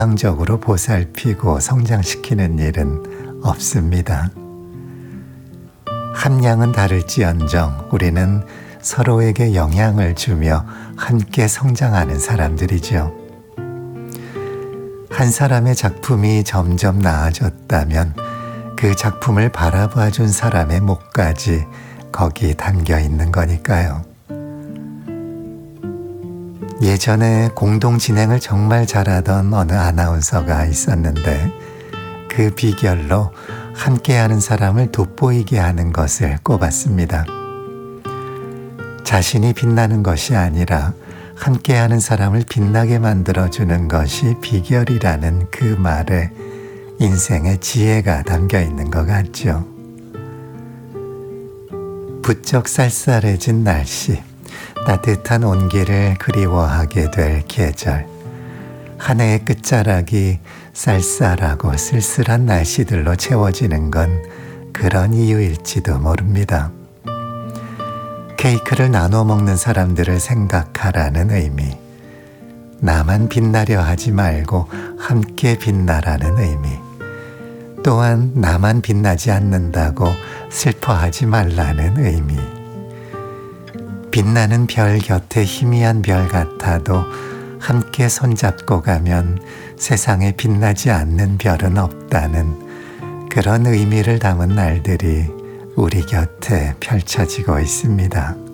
적으로 보살피고 성장시키는 일은 없습니다. 함량은 다를지언정 우리는 서로에게 영향을 주며 함께 성장하는 사람들이죠. 한 사람의 작품이 점점 나아졌다면 그 작품을 바라봐준 사람의 목까지 거기 담겨 있는 거니까요. 예전에 공동 진행을 정말 잘하던 어느 아나운서가 있었는데 그 비결로 함께하는 사람을 돋보이게 하는 것을 꼽았습니다. 자신이 빛나는 것이 아니라 함께하는 사람을 빛나게 만들어주는 것이 비결이라는 그 말에 인생의 지혜가 담겨 있는 것 같죠. 부쩍 쌀쌀해진 날씨, 따뜻한 온기를 그리워하게 될 계절, 한 해의 끝자락이 쌀쌀하고 쓸쓸한 날씨들로 채워지는 건 그런 이유일지도 모릅니다. 케이크를 나눠 먹는 사람들을 생각하라는 의미, 나만 빛나려 하지 말고 함께 빛나라는 의미, 또한 나만 빛나지 않는다고 슬퍼하지 말라는 의미. 빛나는 별 곁에 희미한 별 같아도 함께 손잡고 가면 세상에 빛나지 않는 별은 없다는 그런 의미를 담은 날들이 우리 곁에 펼쳐지고 있습니다.